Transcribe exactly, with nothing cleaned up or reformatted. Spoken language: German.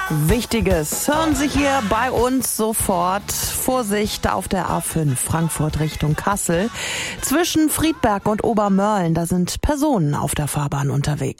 Wichtiges hören Sie hier bei uns sofort. Vorsicht auf der A fünf Frankfurt Richtung Kassel. Zwischen Friedberg und Obermörlen, da sind Personen auf der Fahrbahn unterwegs.